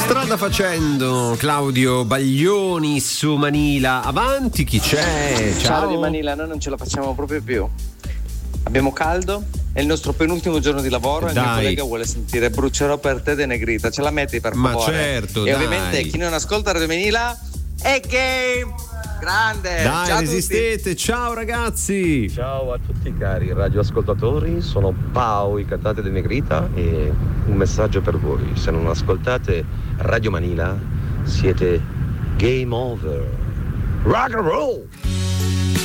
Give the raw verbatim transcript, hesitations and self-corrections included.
Strada facendo, Claudio Baglioni su Manila. Avanti, chi c'è? Ciao. Ciao di Manila, noi non ce la facciamo proprio più. Abbiamo caldo, è il nostro penultimo giorno di lavoro e il mio collega vuole sentire Brucerò per te De Negrita. Ce la metti per Ma favore? certo, e dai. ovviamente chi non ascolta Radio Manila è gay. Grande. Dai, ciao resistete, ciao ragazzi. Ciao a tutti cari radioascoltatori, sono Pau, i cantanti di Negrita, e un messaggio per voi: se non ascoltate Radio Manila siete game over. Rock and roll.